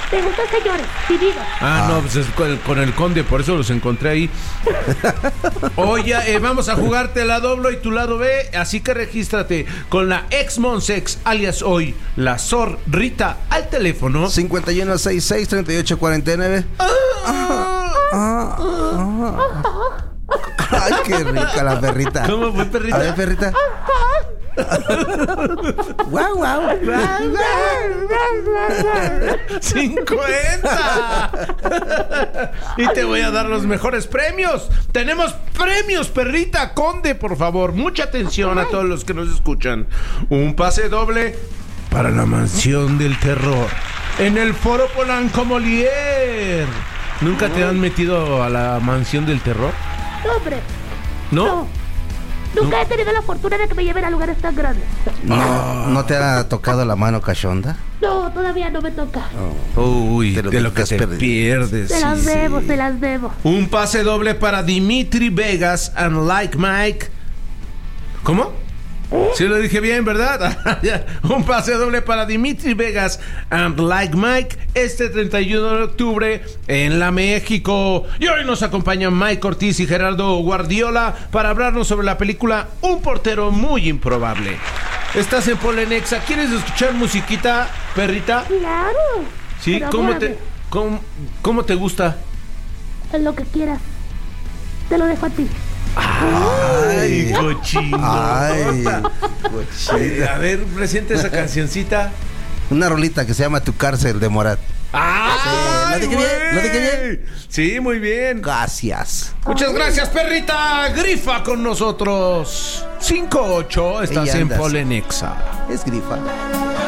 Me gustan señores, divinos. No, pues es con el conde, por eso los encontré ahí. Oye, vamos a jugarte la doble y tu lado B, así que regístrate con la ex Monsex, alias hoy, la Sor Rita, al teléfono 5166-3849. Ay, qué rica la perrita. ¿Cómo fue, perrita? A ver, perrita. Guau, guau. 50. Y te voy a dar los mejores premios. Tenemos premios, perrita, conde, por favor. Mucha atención a todos los que nos escuchan. Un pase doble para la mansión del terror en el Foro Polanco Molière. ¿Nunca te han metido a la mansión del terror? No, hombre. ¿No? Nunca he tenido la fortuna de que me lleven a lugares tan grandes. ¿No te ha tocado la mano cachonda? No, todavía no me toca. Uy, de lo que te pierdes. Se las debo, se las debo. Un pase doble para Dimitri Vegas and Like Mike. ¿Cómo? Sí lo dije bien, ¿verdad? Un pase doble para Dimitri Vegas and Like Mike este 31 de octubre en la México. Y hoy nos acompañan Mike Ortiz y Gerardo Guardiola para hablarnos sobre la película Un portero muy improbable. Estás en Polenexa. ¿Quieres escuchar musiquita, perrita? Claro. Sí, ¿cómo te gusta? Lo que quieras. Te lo dejo a ti. Ay, cochino. Ay, cochino. A ver, presenta esa cancioncita. Una rolita que se llama Tu cárcel de Morat. ¡Ah! ¿Lo dije bien? ¿Lo dije bien? Sí, muy bien. Gracias. Muchas gracias, perrita. Grifa con nosotros. 5-8, estás Ella en andas. Polenexa. Es grifa.